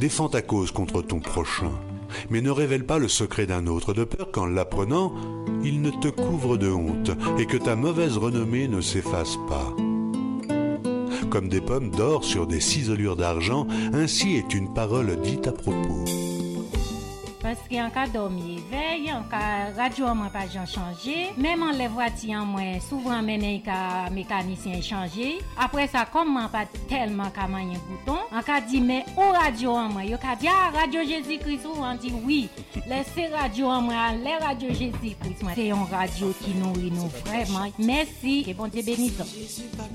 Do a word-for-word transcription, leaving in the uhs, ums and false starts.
Défends ta cause contre ton prochain, mais ne révèle pas le secret d'un autre, de peur qu'en l'apprenant, il ne te couvre de honte et que ta mauvaise renommée ne s'efface pas. Comme des pommes d'or sur des ciselures d'argent, ainsi est une parole dite à propos. Parce qu'en cas dormi veille, en cas radio moi pas changé, même en les voitures moi souvent mené ka mécanicien changer. Après ça comme moi pas tellement ka mayen bouton, en cas dit mais au radio moi yo ka dit ah radio Jésus-Christ ou on dit oui. Laissez radio moi les radio Jésus-Christ moi c'est une radio qui nourrit nous vraiment. Merci et bon Dieu bénisse.